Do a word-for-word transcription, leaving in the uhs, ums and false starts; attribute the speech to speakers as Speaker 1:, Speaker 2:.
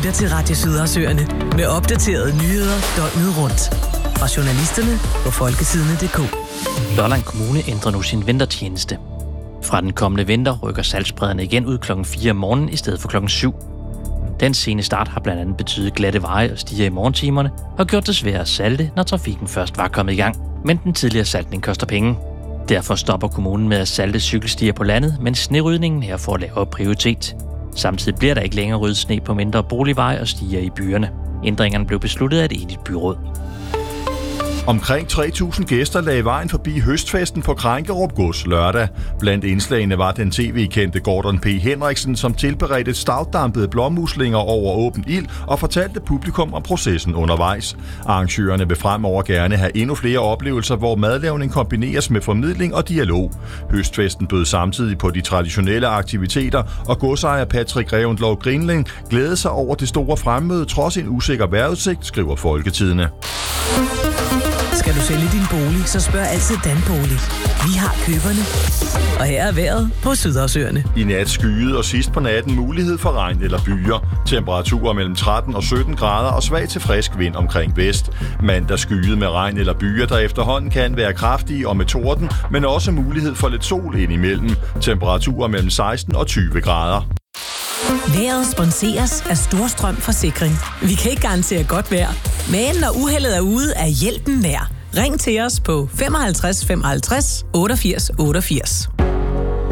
Speaker 1: lytter til Radio Sydersøerne med opdaterede nyheder døgnet rundt. Fra journalisterne på folkesidene punktum d k.
Speaker 2: Lolland Kommune ændrer nu sin vintertjeneste. Fra den kommende vinter rykker saltsprederne igen ud klokken fire om morgenen i stedet for klokken syv. Den sene start har blandt andet betydet glatte veje og stiger i morgentimerne og gjort det sværere at salte, når trafikken først var kommet i gang. Men den tidligere saltning koster penge. Derfor stopper kommunen med at salte cykelstier på landet, men snerydningen her får lavere prioritet. Samtidig bliver der ikke længere ryddet sne på mindre boligveje og stier i byerne. Ændringerne blev besluttet af et enigt byråd.
Speaker 3: Omkring tre tusind gæster lagde vejen forbi høstfesten på Krænkerup Gods lørdag. Blandt indslagene var den tv-kendte Gordon P. Henriksen, som tilberedte stavdampede blåmuslinger over åben ild og fortalte publikum om processen undervejs. Arrangørerne vil fremover gerne have endnu flere oplevelser, hvor madlavning kombineres med formidling og dialog. Høstfesten bød samtidig på de traditionelle aktiviteter, og godsejer Patrick Revendlov Grinling glædede sig over det store fremmøde trods en usikker vejrudsigt, skriver Folketidene.
Speaker 1: Skal du sælge din bolig, så spørg altid Danbolig. Vi har køberne. Og her er vejret på Sydersøerne.
Speaker 3: I nat skyet og sidst på natten mulighed for regn eller byer. Temperaturer mellem tretten og sytten grader og svag til frisk vind omkring vest. Mandag skyet med regn eller byer, der efterhånden kan være kraftige og med torden, men også mulighed for lidt sol indimellem. Temperaturer mellem seksten og tyve grader.
Speaker 1: Vejret sponseres af Storstrøm Forsikring. Vi kan ikke garantere godt vejr, men når uheldet er ude, er hjælpen nær. Ring til os på femoghalvtreds femoghalvtreds otteogfirs otteogfirs.